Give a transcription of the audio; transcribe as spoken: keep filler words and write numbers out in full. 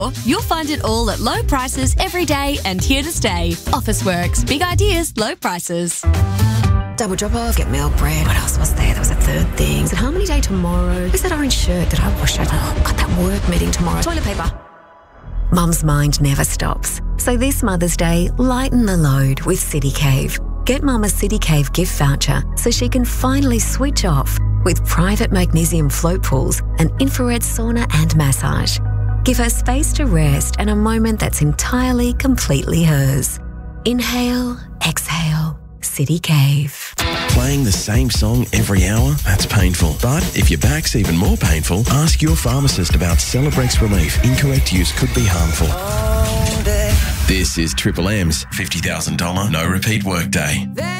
You'll find it all at low prices every day and here to stay. Officeworks. Big ideas, low prices. Double drop off, get milk, bread. What else was there? There was a third thing. Is it Harmony Day tomorrow? Where's that orange shirt that I washed? Oh, got that work meeting tomorrow. Toilet paper. Mum's mind never stops. So this Mother's Day, lighten the load with City Cave. Get Mum a City Cave gift voucher so she can finally switch off with private magnesium float pools, an infrared sauna and massage. Give her space to rest and a moment that's entirely, completely hers. Inhale, exhale, City Cave. Playing the same song every hour? That's painful. But if your back's even more painful, ask your pharmacist about Celebrex Relief. Incorrect use could be harmful. This is Triple M's fifty thousand dollars no repeat workday.